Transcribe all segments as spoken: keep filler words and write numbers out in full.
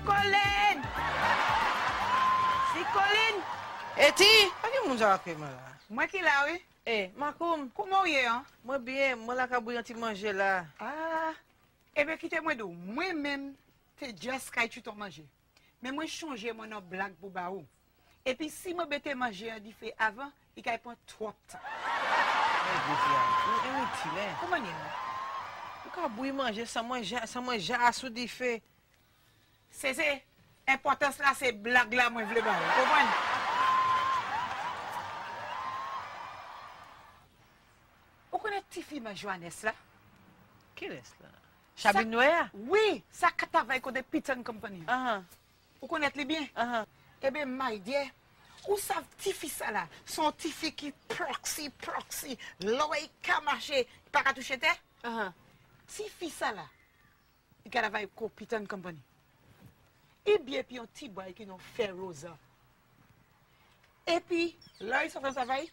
Colin! Si Colin! Eti, a ki moun javake mwen la? Mwen ki la, oui? Eh, makoum. Kouman ou ye, hein? Mwen bien, mwen la ka bouyan ti manje la. Ah, ebe kite mwen dou, mwen men te just kay tu ton manje. Men mwen chanje mwen an blag pou ba ou. E pi si mwen bete manje an di fe avan, i kay pon trop tan. Eh, gouti ya, mwen mouti le. Kouman ye? Mwen ka bouy manje sa mwen ja, sa mwen ja asou di fe. Se se, importans la se blag la mwen vle ba ou. Kouman? Ou konen ti fi mwen Johannes la? Ki les la? Chabine Noya? Oui, sa katavay kode Piton Company. Aha. Ou konet li bien? Aha. Ebe, maïdie, ou sav ti fi sa la? Son ti fi ki proxy, proxy, lowe ka mache, pa ka touche te? Aha. Ti fi sa la, i katavay ko Piton Company. Ebyen pi yon ti boy ki non fe rosa. E pi, la yi sa fe sa vay?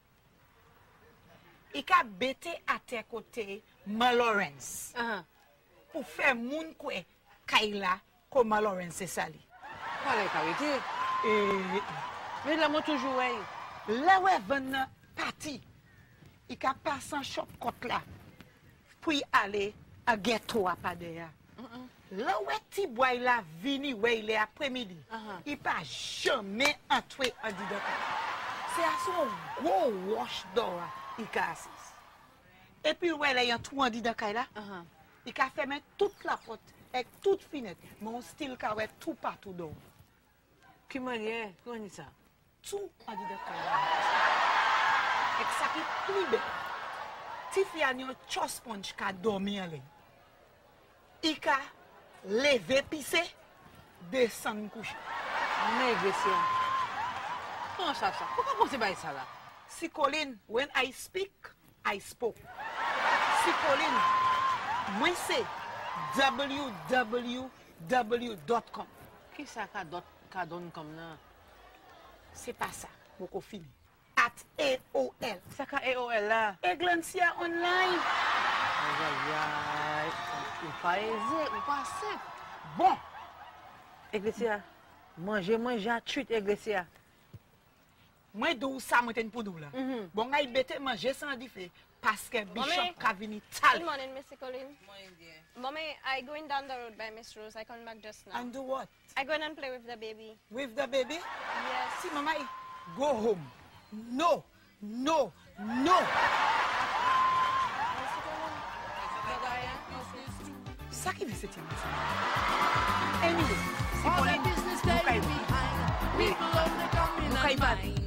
I ka bete a te kote Ma Lawrence. Aha. Pou fe moun kwe kaila ko Ma Lawrence se sali. Wale kawete. E, Men la mwen toujou wey. la we ven nan pati, i ka pasan shop kot la, pou y ale a ghetto apade ya. La we ti boy la vini wey le apremidi, Aha. i pa jamais antwe an di doka. Se a son go wash door i ka asis. E pi wey la yon tou an di doka la, Aha. i ka femen tout la pot, ek tout finet, mon stil ka we tout patou do. Ki manye, koni sa? Tout an di doka la. Ek sa ki plibe. Ti fiyan yon cho sponge ka dormi an len. I ka leve pise, desan kouche. Mwen gresya. Kon sa sa? Pou ka konse bay sa la? Si Colin, when I speak, I spoke. Si Colin, mwen se w w w dot com. Ki sa ka dot ka don kom nan? Se pa sa, moko fini. At A O L. Sa ka A O L la? Eglansia online. Ayayay. Ou pa eze, ou pa sep. Bon, Eglesia, manje manje a truite Eglesia. mwen dou sa mwen ten pou dou la. Mhm. Bon, ngay bete manje san di fe, paske Mommy. Bishop ka vini Good tal. morning, Mister Colin. Mommy, I going down the road by Miss Rose. I come back just now. And do what? I go in and play with the baby. With the baby? Yes. See, mama, go home. No, no, no. Mister Colin. Bye-bye. Sa ki vi se ti mwen sa. Anyway, si All Colin, the business nou that kay you behind, people only come in nou kay and bad. mind.